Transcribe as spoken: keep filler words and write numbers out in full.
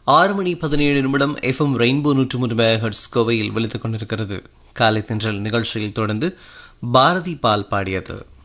ஆறு மணி பதினேழு நிமிடம் எஃப்எம் ரெயின்போ நூற்று மூன்று மெகாஹெர்ட்ஸ் கோவையில் ஒலித்துக் கொண்டிருக்கிறது. காலை தென்றல் நிகழ்ச்சியில் தொடர்ந்து பாரதி பால் பாடியது.